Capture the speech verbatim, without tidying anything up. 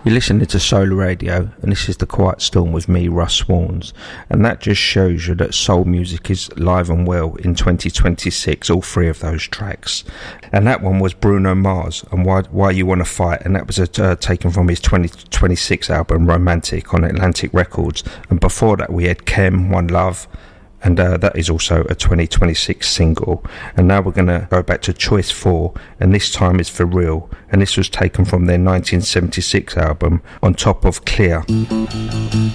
You're listening to Solar Radio, and this is The Quiet Storm with me, Russ Warnes. And that just shows you that soul music is live and well in twenty twenty-six, all three of those tracks. And that one was Bruno Mars and Why Why You Wanna Fight, and that was uh, taken from his twenty twenty-six album Romantic on Atlantic Records. And before that we had Kem, One Love, and uh, that is also a twenty twenty-six single. And now we're going to go back to Choice four, and this time it's For Real, and this was taken from their nineteen seventy-six album On Top of Clear.